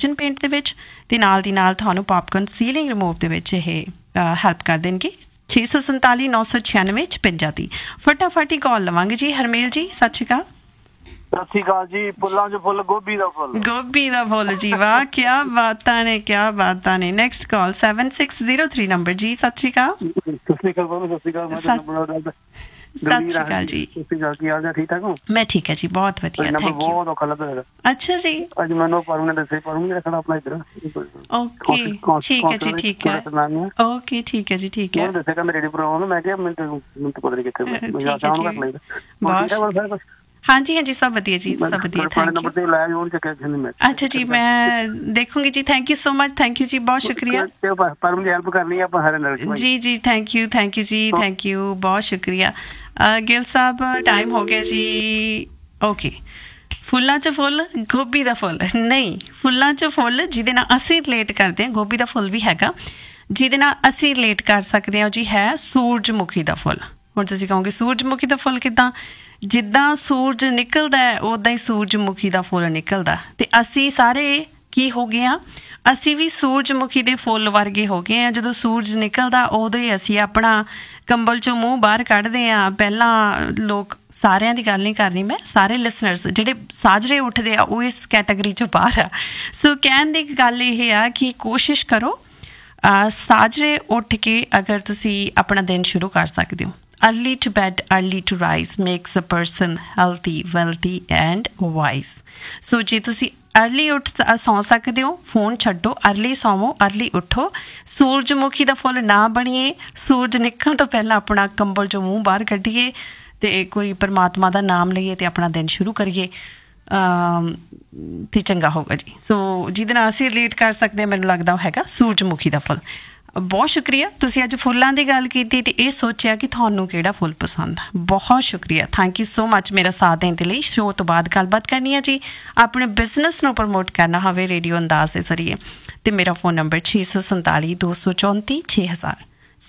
Kitchen paint ਦੇ ਵਿੱਚ ਅਤੇ ਨਾਲ ਦੀ ਨਾਲ ਤੁਹਾਨੂੰ ਪੌਪਕੌਰਨ ਸੀਲਿੰਗ ਰਿਮੂਵ ਦੇ ਵਿੱਚ ਇਹ ਹੈਲਪ ਕਰ ਦੇਣਗੇ। 647 996 56 ਦੀ ਫਟਾਫਟ ਹੀ ਕਾਲ ਲਵਾਂਗੇ ਜੀ। ਹਰਮੇਲ ਜੀ ਸਤਿ ਸ਼੍ਰੀ ਅਕਾਲ। ਸਤਿ ਸ਼੍ਰੀ ਅਕਾਲ ਜੀ। ਫੁੱਲਾਂ 'ਚ ਫੁੱਲ, ਗੋਭੀ ਦਾ ਫੁੱਲ। ਗੋਭੀ ਦਾ ਫੁੱਲ ਜੀ, ਵਾਹ ਕਿਆ ਬਾਤਾਂ ਨੇ, ਕਿਆ ਬਾਤਾਂ ਨੇ। ਨੈਕਸਟ ਕਾਲ 7603 ਨੰਬਰ ਜੀ। ਸਤਿ ਸ਼੍ਰੀ ਅਕਾਲ। ਸਤਿ ਸ਼੍ਰੀ ਅਕਾਲ। ਸਤਿ ਸ਼੍ਰੀ ਅਕਾਲ। ਸਤਿ ਸ਼੍ਰੀ ਅਕਾਲ ਜੀ। ਸਤਿ ਸ਼੍ਰੀ ਅਕਾਲ। ਕੀ ਹਾਲ ਹੈ? ਠੀਕ ਠਾਕ ਹੋ? ਮੈਂ ਠੀਕ ਹੈ ਜੀ, ਬਹੁਤ ਵਧੀਆ, ਥੈਂਕ ਯੂ। ਬਹੁਤ ਔਖਾ ਲੱਗ ਰਿਹਾ। ਅੱਛਾ ਜੀ। ਅੱਜ ਮੈਨੂੰ ਪਰਮ ਨੇ ਦੱਸਿਆ, ਪਰਮ ਨੇ ਰੱਖਣਾ ਆਪਣਾ ਇੱਧਰ। ਓਕੇ ਠੀਕ ਹੈ ਜੀ, ਠੀਕ ਹੈ। ਓਕੇ ਠੀਕ ਹੈ ਜੀ, ਠੀਕ ਹੈ। ਦੱਸਿਆ ਕਿ ਮੈਂ ਰੇਡੀਓ ਪ੍ਰੋਗਰਾਮ, ਮੈਂ ਕਿਹਾ ਮੈਨੂੰ ਪਤਾ ਨਹੀਂ ਕਿੱਥੇ ਹਾਂਜੀ ਹਾਂਜੀ ਸਭ ਵਧੀਆ ਜੀ, ਸਭ ਵਧੀਆ, ਥੈਂਕ ਯੂ। ਅੱਛਾ ਜੀ, ਮੈਂ ਦੇਖੂੰਗੀ ਜੀ। Thank you so much, thank you ਜੀ, ਬਹੁਤ ਸ਼ੁਕਰੀਆ। ਪਰਮ ਦੀ ਹੈਲਪ ਕਰਨੀ ਆਪਾਂ ਹਰੇ ਨਾਲ ਜੀ ਜੀ, ਥੈਂਕ ਯੂ ਜੀ, ਥੈਂਕ ਯੂ, ਬਹੁਤ ਸ਼ੁਕਰੀਆ। ਗਿੱਲ ਸਾਹਿਬ ਟਾਈਮ ਹੋ ਗਿਆ ਜੀ। ਓਕੇ, ਫੁੱਲਾਂ 'ਚ ਫੁੱਲ, ਗੋਭੀ ਦਾ ਫੁੱਲ ਨਹੀਂ, ਫੁੱਲਾਂ 'ਚ ਫੁੱਲ ਜਿਹਦੇ ਨਾਲ ਅਸੀਂ ਰਿਲੇਟ ਕਰਦੇ ਹਾਂ, ਗੋਭੀ ਦਾ ਫੁੱਲ ਵੀ ਹੈਗਾ ਜਿਹਦੇ ਨਾਲ ਅਸੀਂ ਰਿਲੇਟ ਕਰ ਸਕਦੇ ਹਾਂ ਜੀ, ਹੈ ਸੂਰਜਮੁਖੀ ਦਾ ਫੁੱਲ। ਹੁਣ ਤੁਸੀਂ ਕਹੋਗੇ ਸੂਰਜਮੁਖੀ ਦਾ ਫੁੱਲ ਕਿੱਦਾਂ? ਜਿੱਦਾਂ ਸੂਰਜ ਨਿਕਲਦਾ ਉੱਦਾਂ ਹੀ ਸੂਰਜਮੁਖੀ ਦਾ ਫੁੱਲ ਨਿਕਲਦਾ। ਅਤੇ ਅਸੀਂ ਸਾਰੇ ਕੀ ਹੋ ਗਏ ਹਾਂ? ਅਸੀਂ ਵੀ ਸੂਰਜਮੁਖੀ ਦੇ ਫੁੱਲ ਵਰਗੇ ਹੋ ਗਏ ਹਾਂ। ਜਦੋਂ ਸੂਰਜ ਨਿਕਲਦਾ ਉਦੋਂ ਹੀ ਅਸੀਂ ਆਪਣਾ ਕੰਬਲ 'ਚੋਂ ਮੂੰਹ ਬਾਹਰ ਕੱਢਦੇ ਹਾਂ। ਪਹਿਲਾਂ ਲੋਕ, ਸਾਰਿਆਂ ਦੀ ਗੱਲ ਨਹੀਂ ਕਰਨੀ ਮੈਂ, ਸਾਰੇ ਲਿਸਨਰਸ ਜਿਹੜੇ ਸਾਜਰੇ ਉੱਠਦੇ ਆ ਉਹ ਇਸ ਕੈਟਾਗਰੀ 'ਚੋਂ ਬਾਹਰ ਆ। ਸੋ ਕਹਿਣ ਦੀ ਗੱਲ ਇਹ ਆ ਕਿ ਕੋਸ਼ਿਸ਼ ਕਰੋ ਸਾਜਰੇ ਉੱਠ ਕੇ ਅਗਰ ਤੁਸੀਂ ਆਪਣਾ ਦਿਨ ਸ਼ੁਰੂ ਕਰ ਸਕਦੇ ਹੋ। Early to bed, early to rise makes a person healthy, wealthy and wise. So ਜੇ ਤੁਸੀਂ ਅਰਲੀ ਸੌਂ ਸਕਦੇ ਹੋ, ਫੋਨ ਛੱਡੋ, ਅਰਲੀ ਸੌਵੋ, ਅਰਲੀ ਉੱਠੋ। ਸੂਰਜਮੁਖੀ ਦਾ ਫੁੱਲ ਨਾ ਬਣੀਏ, ਸੂਰਜ ਨਿਕਲਣ ਤੋਂ ਪਹਿਲਾਂ ਆਪਣਾ ਕੰਬਲ 'ਚੋਂ ਮੂੰਹ ਬਾਹਰ ਕੱਢੀਏ ਅਤੇ ਕੋਈ ਪਰਮਾਤਮਾ ਦਾ ਨਾਮ ਲਈਏ ਅਤੇ ਆਪਣਾ ਦਿਨ ਸ਼ੁਰੂ ਕਰੀਏ ਅਤੇ ਚੰਗਾ ਹੋਊਗਾ ਜੀ। ਸੋ ਜਿਹਦੇ ਨਾਲ ਅਸੀਂ ਰਿਲੇਟ ਕਰ ਸਕਦੇ ਹਾਂ, ਮੈਨੂੰ ਲੱਗਦਾ ਉਹ ਹੈਗਾ ਸੂਰਜਮੁਖੀ ਦਾ ਫੁੱਲ। ਬਹੁਤ ਸ਼ੁਕਰੀਆ, ਤੁਸੀਂ ਅੱਜ ਫੁੱਲਾਂ ਦੀ ਗੱਲ ਕੀਤੀ ਅਤੇ ਇਹ ਸੋਚਿਆ ਕਿ ਤੁਹਾਨੂੰ ਕਿਹੜਾ ਫੁੱਲ ਪਸੰਦ ਆ। ਬਹੁਤ ਸ਼ੁਕਰੀਆ, ਥੈਂਕ ਯੂ ਸੋ ਮਚ ਮੇਰਾ ਸਾਥ ਦੇਣ ਦੇ ਲਈ। ਸ਼ੋਅ ਤੋਂ ਬਾਅਦ ਗੱਲਬਾਤ ਕਰਨੀ ਹੈ ਜੀ। ਆਪਣੇ ਬਿਜ਼ਨਸ ਨੂੰ ਪ੍ਰਮੋਟ ਕਰਨਾ ਹੋਵੇ ਰੇਡੀਓ ਅੰਦਾਜ਼ ਦੇ ਜ਼ਰੀਏ, ਅਤੇ ਮੇਰਾ ਫੋਨ ਨੰਬਰ 647 234 6000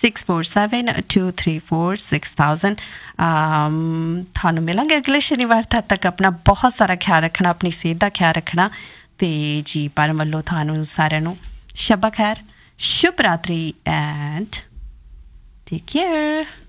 647-234-6000। ਤੁਹਾਨੂੰ ਮਿਲਾਂਗੇ ਅਗਲੇ ਸ਼ਨੀਵਾਰ। ਤਦ ਤੱਕ ਆਪਣਾ ਬਹੁਤ ਸਾਰਾ ਖਿਆਲ ਰੱਖਣਾ, ਆਪਣੀ ਸਿਹਤ ਦਾ ਖਿਆਲ ਰੱਖਣਾ। ਅਤੇ ਜੀ ਪਰਮ ਵੱਲੋਂ ਤੁਹਾਨੂੰ ਸਾਰਿਆਂ ਨੂੰ ਸ਼ਬਾ ਖੈਰ, ਸ਼ੁਭ ਰਾਤਰੀ ਐਂਡ ਟੇਕ ਕੇਅਰ।